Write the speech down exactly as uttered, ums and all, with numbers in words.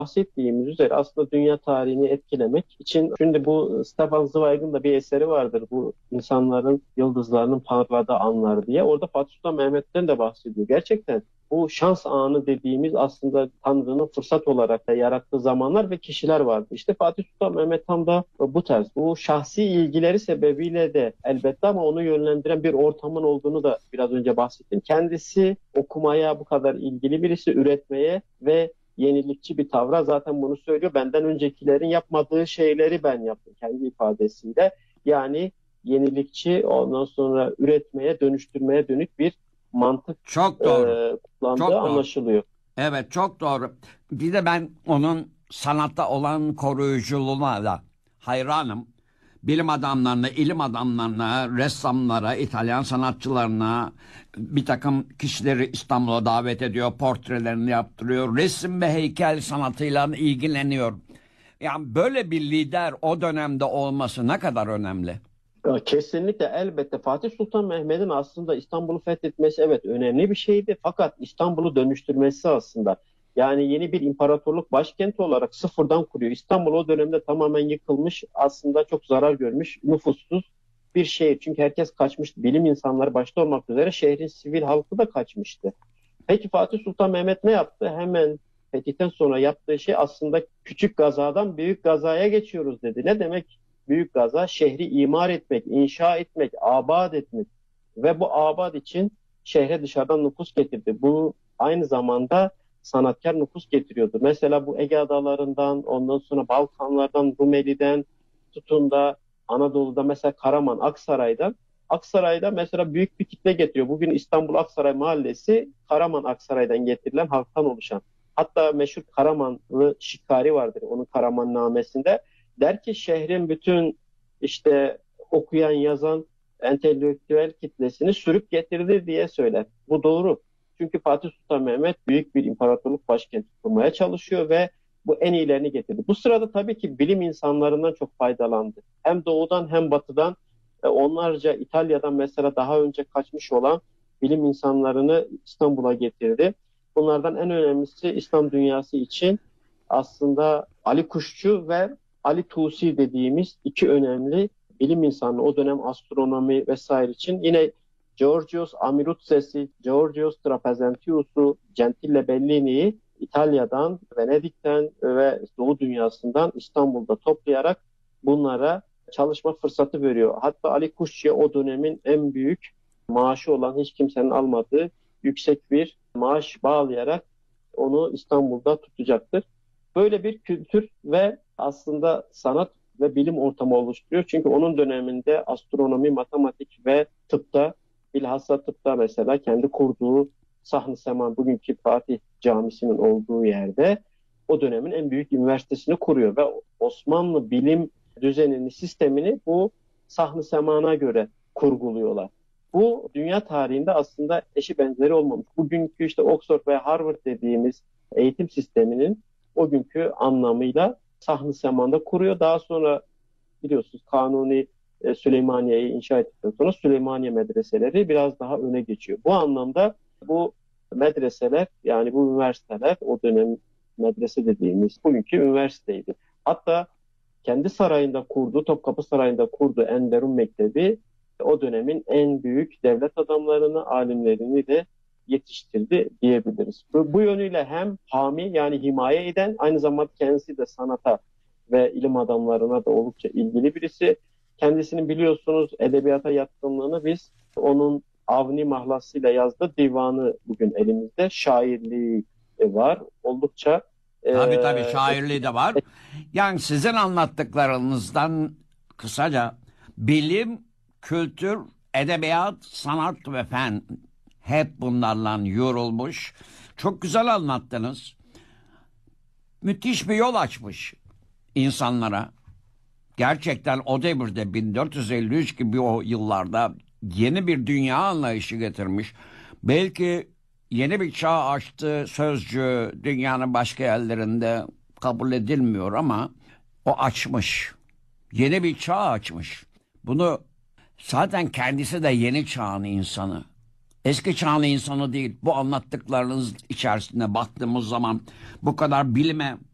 bahsettiğimiz üzere aslında dünya tarihini etkilemek için, şimdi bu Stefan Zweig'ın da bir eseri vardır, bu insanların yıldızlarının parladığı anlar diye. Orada Fatih Sultan Mehmet'ten de bahsediyor. Gerçekten bu şans anı dediğimiz aslında Tanrı'nın fırsat olarak da yarattığı zamanlar ve kişiler vardı. İşte Fatih Sultan Mehmet tam da bu tarz. Bu şahsi ilgileri sebebiyle de elbette, ama onu yönlendiren bir ortamın olduğunu da biraz önce bahsettim. Kendisi okumaya bu kadar ilgili birisi, üretmeye ve yenilikçi bir tavra, zaten bunu söylüyor. Benden öncekilerin yapmadığı şeyleri ben yaptım kendi ifadesiyle. Yani yenilikçi, ondan sonra üretmeye, dönüştürmeye dönük bir mantık Çok e, doğru. kullandığı Çok doğru. anlaşılıyor. Evet, çok doğru. Bir de ben onun sanatta olan koruyuculuğuna da hayranım. Bilim adamlarına, ilim adamlarına, ressamlara, İtalyan sanatçılarına bir takım kişileri İstanbul'a davet ediyor, portrelerini yaptırıyor, resim ve heykel sanatıyla ilgileniyor. Yani böyle bir lider o dönemde olması ne kadar önemli. Ya kesinlikle, elbette Fatih Sultan Mehmet'in aslında İstanbul'u fethetmesi evet önemli bir şeydi. Fakat İstanbul'u dönüştürmesi aslında, yani yeni bir imparatorluk başkenti olarak sıfırdan kuruyor. İstanbul o dönemde tamamen yıkılmış, aslında çok zarar görmüş, nüfussuz bir şehir. Çünkü herkes kaçmıştı. Bilim insanları başta olmak üzere şehrin sivil halkı da kaçmıştı. Peki Fatih Sultan Mehmet ne yaptı? Hemen fetihten sonra yaptığı şey aslında küçük gazadan büyük gazaya geçiyoruz dedi. Ne demek büyük gaza? Şehri imar etmek, inşa etmek, abad etmek ve bu abad için şehre dışarıdan nüfus getirdi. Bu aynı zamanda sanatkar nüfus getiriyordu. Mesela bu Ege adalarından, ondan sonra Balkanlardan, Rumeli'den tutun da Anadolu'da mesela Karaman, Aksaray'dan Aksaray'da mesela büyük bir kitle getiriyor. Bugün İstanbul Aksaray Mahallesi Karaman Aksaray'dan getirilen halktan oluşan. Hatta meşhur Karamanlı şikari vardır onun Karamannamesinde. Der ki şehrin bütün işte okuyan, yazan entelektüel kitlesini sürüp getirdi diye söyler. Bu doğru. Çünkü Fatih Sultan Mehmet büyük bir imparatorluk başkenti kurmaya çalışıyor ve bu en iyilerini getirdi. Bu sırada tabii ki bilim insanlarından çok faydalandı. Hem doğudan hem batıdan e, onlarca İtalya'dan mesela daha önce kaçmış olan bilim insanlarını İstanbul'a getirdi. Bunlardan en önemlisi İslam dünyası için aslında Ali Kuşçu ve Ali Tusi dediğimiz iki önemli bilim insanı, o dönem astronomi vesaire için. Yine Georgios Amirutses'i, Georgios Trapezentius'u, Gentile Bellini'yi İtalya'dan, Venedik'ten ve Doğu dünyasından İstanbul'da toplayarak bunlara çalışma fırsatı veriyor. Hatta Ali Kuşçu'ya o dönemin en büyük maaşı olan, hiç kimsenin almadığı yüksek bir maaş bağlayarak onu İstanbul'da tutacaktır. Böyle bir kültür ve aslında sanat ve bilim ortamı oluşturuyor. Çünkü onun döneminde astronomi, matematik ve tıpta, bilhassa tıpta mesela kendi kurduğu Sahn-ı Seman, bugünkü Fatih Camisi'nin olduğu yerde o dönemin en büyük üniversitesini kuruyor ve Osmanlı bilim düzenini, sistemini bu Sahn-ı Seman'a göre kurguluyorlar. Bu dünya tarihinde aslında eşi benzeri olmamış. Bugünkü işte Oxford ve Harvard dediğimiz eğitim sisteminin o günkü anlamıyla Sahn-ı Seman'da kuruyor. Daha sonra biliyorsunuz Kanuni e, Süleymaniye'yi inşa ettikten sonra Süleymaniye medreseleri biraz daha öne geçiyor. Bu anlamda bu medreseler, yani bu üniversiteler o dönem medrese dediğimiz bugünkü üniversiteydi. Hatta kendi sarayında kurduğu, Topkapı Sarayı'nda kurduğu Enderun Mektebi o dönemin en büyük devlet adamlarını, alimlerini de yetiştirdi diyebiliriz. Bu, bu yönüyle hem hami, yani himaye eden, aynı zamanda kendisi de sanata ve ilim adamlarına da oldukça ilgili birisi. Kendisinin biliyorsunuz edebiyata yatkınlığını biz onun Avni mahlasıyla yazdığı divanı bugün elimizde. Şairliği var. Oldukça e, Tabii tabii, şairliği etkili. de var. Yani sizin anlattıklarınızdan kısaca bilim, kültür, edebiyat, sanat ve fen hep bunlarla yorulmuş. Çok güzel anlattınız. Müthiş bir yol açmış insanlara. Gerçekten o devirde bin dört yüz elli üç gibi o yıllarda yeni bir dünya anlayışı getirmiş. Belki yeni bir çağ açtı sözcüğü dünyanın başka yerlerinde kabul edilmiyor ama o açmış. Yeni bir çağ açmış. Bunu zaten kendisi de yeni çağın insanı. Eski çağın insanı değil. Bu anlattıklarınız içerisinde baktığımız zaman bu kadar bilime